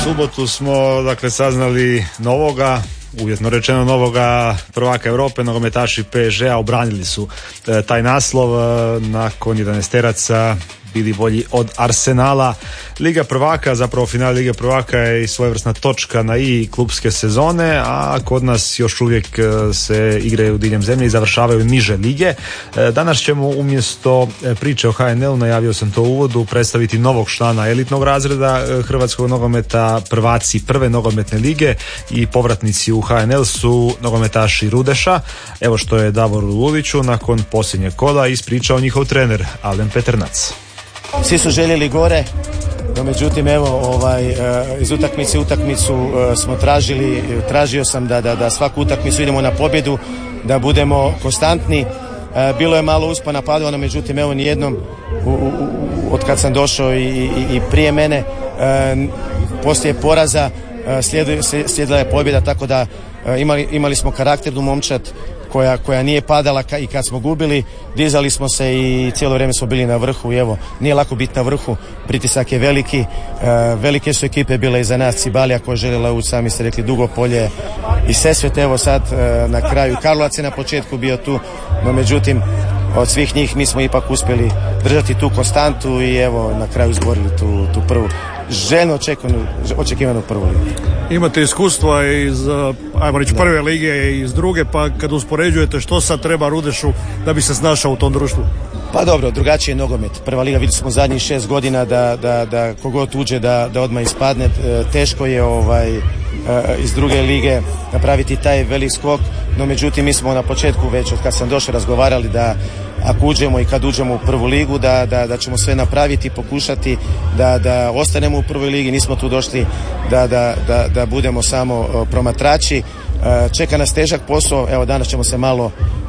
subotu smo dakle saznali novoga, uvjetno rečeno novoga prvaka Europe. Nogometaši PSG-a obranili su taj naslov nakon 11-teraca bili bolji od Arsenala. Liga prvaka, zapravo final Lige prvaka je i svojevrsna točka na i klubske sezone, a kod nas još uvijek se igraju diljem zemlje i završavaju niže lige. Danas ćemo umjesto priče o HNL-u, najavio sam to u uvodu, predstaviti novog člana elitnog razreda hrvatskog nogometa, prvaci prve nogometne lige i povratnici u HNL su nogometaši Rudeša. Evo što je Davoru Luliću nakon posljednjeg kola ispričao njihov trener Alen Peternac. Svi su željeli gore, no međutim evo iz utakmice u utakmicu smo tražio sam da svaku utakmicu idemo na pobjedu, da budemo konstantni. Bilo je malo uspona padova, no međutim evo nijednom od kad sam došao i prije mene poslije poraza slijedila je pobjeda, tako da imali smo karakternu momčad koja nije padala i kad smo gubili dizali smo se i cijelo vrijeme smo bili na vrhu i evo nije lako biti na vrhu, pritisak je veliki, velike su ekipe bile iza nas, Cibalija koja je željela ući, sami ste rekli Dugopolje i Sesvet, evo sad na kraju Karlovac je na početku bio tu, no međutim od svih njih mi smo ipak uspjeli držati tu konstantu i evo na kraju izborili tu prvu željno očekivanu prvu ligu. Imate iskustva iz, ajmo reći, prve lige i iz druge, pa kad uspoređujete što sad treba Rudešu da bi se snašao u tom društvu? Pa dobro, drugačiji je nogomet. Prva liga, vidjeli smo zadnjih 6 godina da kogod uđe da odmah ispadne. Teško je iz druge lige napraviti taj velik skok, no međutim mi smo na početku već od kad sam došao razgovarali da ako uđemo i kad uđemo u prvu ligu da ćemo sve napraviti, pokušati da ostanemo u prvoj ligi. Nismo tu došli da budemo samo promatrači. Čeka nas težak posao, evo danas ćemo se malo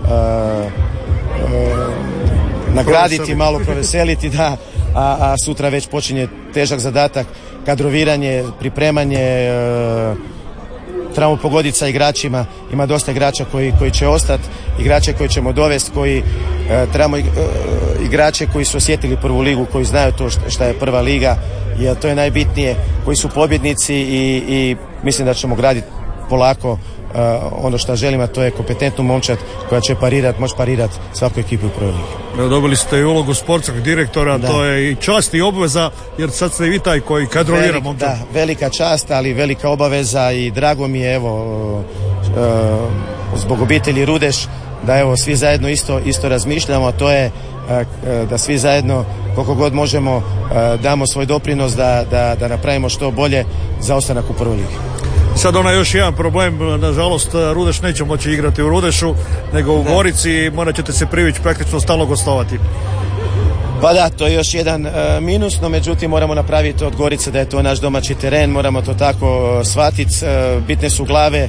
nagraditi, malo proveseliti, da, a sutra već počinje težak zadatak, kadroviranje, pripremanje, trebamo pogoditi sa igračima, ima dosta igrača koji će ostati, igrače koji ćemo dovesti, trebamo igrače koji su osjetili prvu ligu, koji znaju to šta je prva liga, jer to je najbitnije, koji su pobjednici i mislim da ćemo graditi polako ono što želimo, a to je kompetentnu momčad koja će moći parirati svaku ekipu u prvoj ligi. Dobili ste i ulogu sportskog direktora, da. To je i čast i obveza, jer sad ste i vi taj koji kadrovira momčad. Da, velika čast, ali velika obaveza i drago mi je evo zbog obitelji Rudeš da evo svi zajedno isto razmišljamo, a to je da svi zajedno koliko god možemo damo svoj doprinos da napravimo što bolje za ostanak u prvoj ligi. Sad još jedan problem, nažalost Rudeš neće moći igrati u Rudešu nego u Gorici i morat ćete se privići praktično stalno gostovati. Pa da, to je još jedan minus, no međutim moramo napraviti od Gorice da je to naš domaći teren, moramo to tako shvatiti, bitne su glave,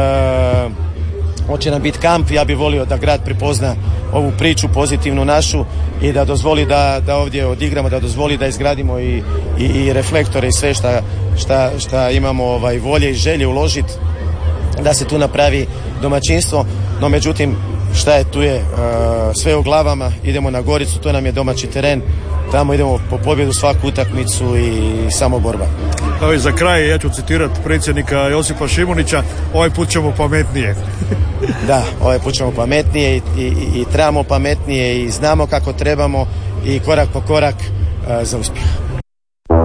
hoće nam biti kamp, ja bih volio da grad prepozna ovu priču pozitivnu našu i da dozvoli da ovdje odigramo, da dozvoli da izgradimo i reflektore i sve šta imamo volje i želje uložiti da se tu napravi domaćinstvo, no međutim šta je tu je, sve u glavama, idemo na Goricu, to nam je domaći teren, tamo idemo po pobjedu svaku utakmicu i samo borba. Evo i za kraj, ja ću citirati predsjednika Josipa Šimunića, ovaj put ćemo pametnije. Da, ovaj put ćemo pametnije i trebamo pametnije i znamo kako trebamo i korak po korak za uspjeh.